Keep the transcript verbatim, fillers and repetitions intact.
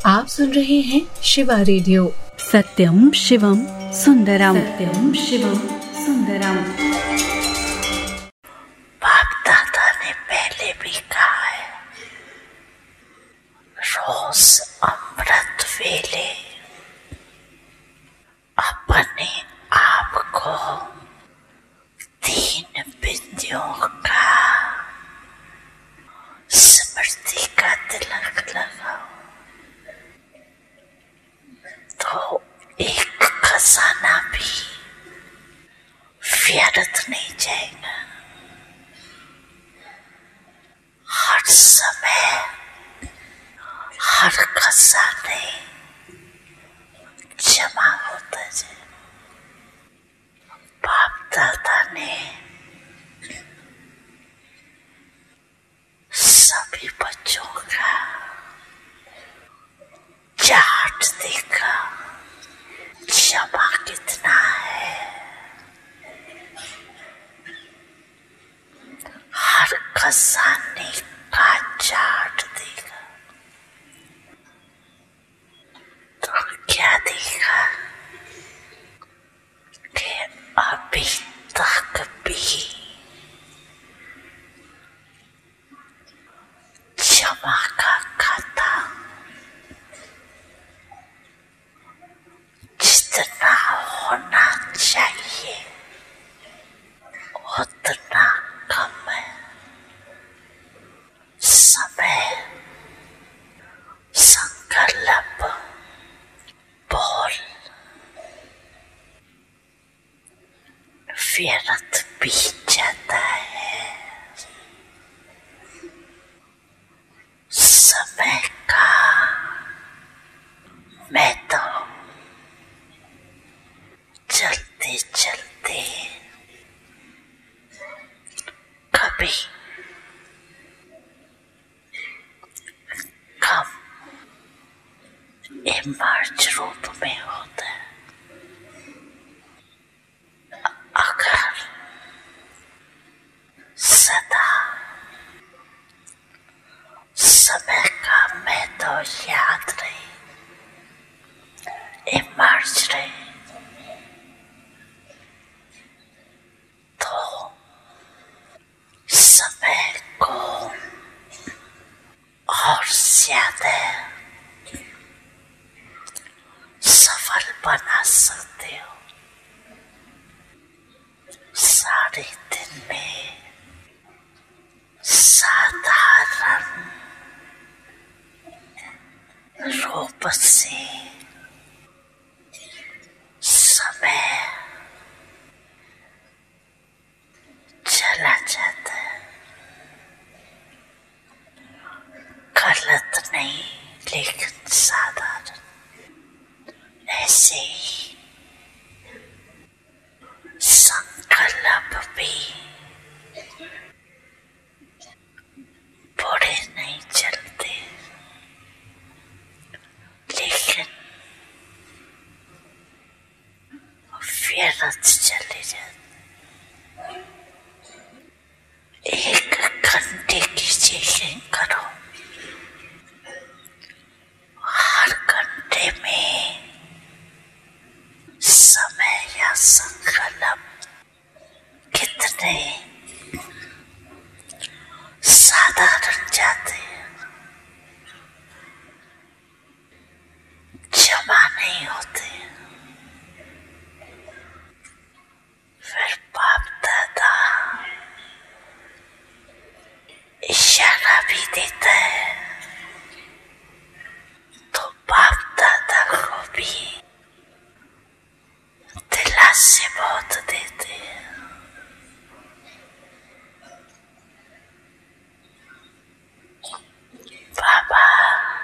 आप सुन रहे हैं शिवा रेडियो। सत्यम शिवम सुंदरम, सत्यम शिवम सुंदरम। बाप दादा ने पहले भी कहा है, रोज अमृत वेले अपने आप को तीन बिंदियों का स्मृति का तिलक लगाओ तो एक खजाना भी व्यर्थ नहीं जाएगा। हर समय हर खजाने जमा होता जाए। बाप दादा ने सभी बच्चों का चार्ट देखा, जमा कितना है। हर खजाने का चार्ट देखा तो क्या देखा कि अभी तक भी जमा का खाता जितना होना चाहिए उतना कम है। समय संकल्प बोल व्यर्थ बीत जाता है। समय का मैं तो चलते चलते कभी कम इमर्ज रूप में होता है। अगर सदा समय का मैं तो याद रहे, इमर्ज रहे तो समय को और ज्यादा सफल बना सकते हो। सारे दिन में साधारण रूप से समय चला जाता है। गलत नहीं लेकिन साधारण। ऐसे ही संकल्प भी बुरे नहीं चलते लेकिन व्यर्थ चले जाते। एक घंटे की चेकिंग करो, हर घंटे में समय या संकल्प कितने साधारण जाते हैं, जमा नहीं होते।